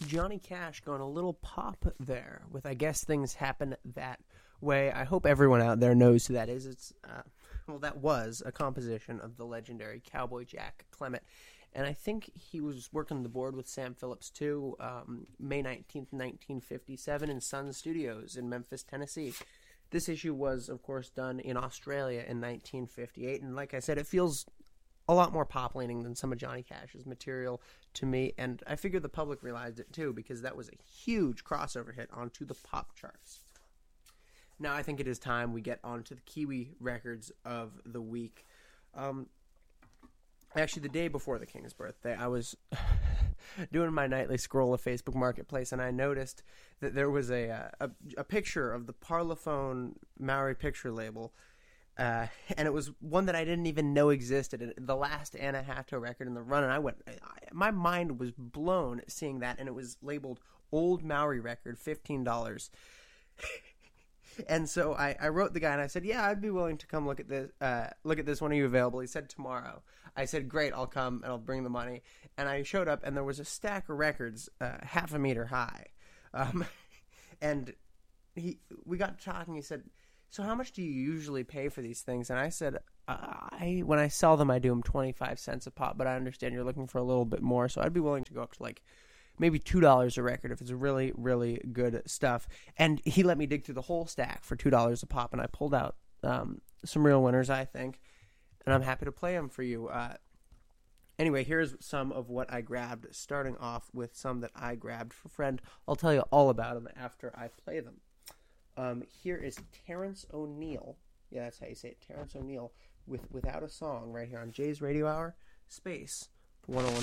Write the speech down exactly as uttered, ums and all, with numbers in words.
Johnny Cash going a little pop there with I Guess Things Happen That Way. I hope everyone out there knows who that is. It's uh, well, that was a composition of the legendary Cowboy Jack Clement. And I think he was working the board with Sam Phillips, too, um, May nineteenth, nineteen fifty-seven in Sun Studios in Memphis, Tennessee. This issue was, of course, done in Australia in nineteen fifty-eight. And like I said, it feels a lot more pop-leaning than some of Johnny Cash's material to me. And I figure the public realized it, too, because that was a huge crossover hit onto the pop charts. Now I think it is time we get on to the Kiwi records of the week. Um, actually, the day before the King's birthday, I was doing my nightly scroll of Facebook Marketplace, and I noticed that there was a a, a picture of the Parlophone Maori picture label, uh, and it was one that I didn't even know existed. The last Anna Hatto record in the run, and I went, I, my mind was blown seeing that, and it was labeled Old Maori Record, fifteen dollars. And so I, I wrote the guy and I said, yeah, I'd be willing to come look at this. Uh, look at this. When are you available? He said tomorrow. I said, great, I'll come and I'll bring the money. And I showed up and there was a stack of records, uh, half a meter high. Um, and he, we got talking. He said, so how much do you usually pay for these things? And I said, I when I sell them, I do them twenty-five cents a pop, but I understand you're looking for a little bit more. So I'd be willing to go up to like maybe two dollars a record if it's really, really good stuff. And he let me dig through the whole stack for two dollars a pop, and I pulled out um, some real winners, I think, and I'm happy to play them for you. Uh, anyway, here's some of what I grabbed, starting off with some that I grabbed for friend. I'll tell you all about them after I play them. Um, here is Terrence O'Neill. Yeah, that's how you say it, Terrence O'Neill, with Without a Song, right here on Jay's Radio Hour, Space, one oh one